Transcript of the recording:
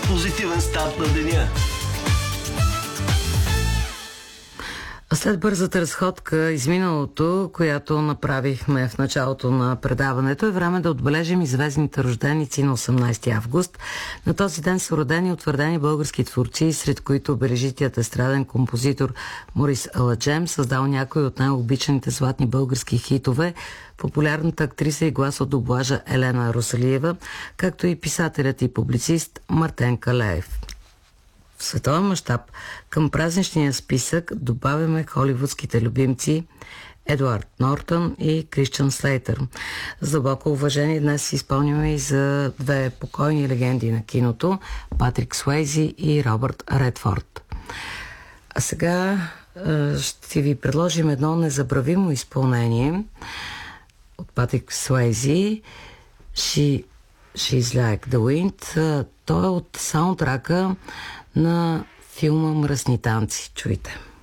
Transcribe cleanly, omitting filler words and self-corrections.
позитивен старт на деня. След бързата разходка из миналото, която направихме в началото на предаването, е време да отбележим известните рожденици на 18 август. На този ден са родени утвърдени български творци, сред които бележитият естраден композитор Морис Аладжем, създал някои от най-обичаните златни български хитове, популярната актриса и глас от дублажа Елена Русалиева, както и писателят и публицист Мартен Калеев. В световен мащаб към празничния списък добавяме холивудските любимци Едуард Нортън и Кристиан Слейтър. С дълбоко уважение днес си изпълняме и за две покойни легенди на киното – Патрик Суейзи и Робърт Редфорд. А сега ще ви предложим едно незабравимо изпълнение от Патрик Суейзи She's Like the Wind. То е от саундтрака на филма Мръсни танци. Чуйте.